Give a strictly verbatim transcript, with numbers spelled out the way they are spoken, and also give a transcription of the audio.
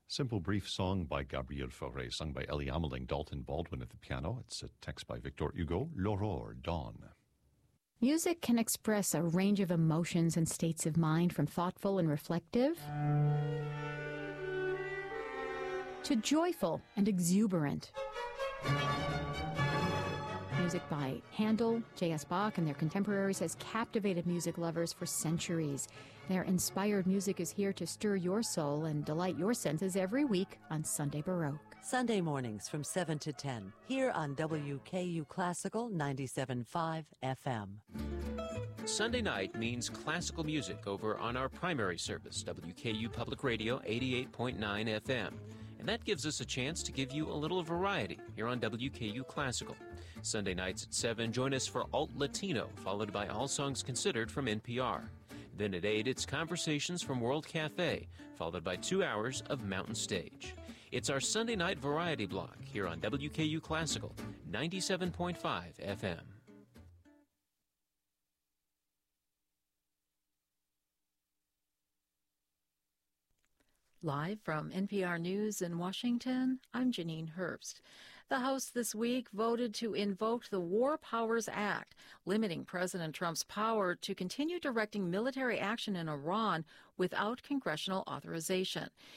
Simple Brief Song by Gabriel Fauré, sung by Ellie Ameling, Dalton Baldwin at the piano. It's a text by Victor Hugo, L'Aurore, Dawn. Music can express a range of emotions and states of mind, from thoughtful and reflective to joyful and exuberant. Music by Handel, J S Bach, and their contemporaries has captivated music lovers for centuries. Their inspired music is here to stir your soul and delight your senses every week on Sunday Baroque. Sunday mornings from seven to ten, here on W K U Classical ninety-seven point five F M. Sunday night means classical music over on our primary service, W K U Public Radio eighty-eight point nine F M. And that gives us a chance to give you a little variety here on W K U Classical. Sunday nights at seven, join us for Alt Latino, followed by All Songs Considered from N P R. Then at eight, it's Conversations from World Cafe, followed by two hours of Mountain Stage. It's our Sunday night variety block here on W K U Classical, ninety-seven point five F M. Live from N P R News in Washington, I'm Janine Herbst. The House this week voted to invoke the War Powers Act, limiting President Trump's power to continue directing military action in Iran without congressional authorization.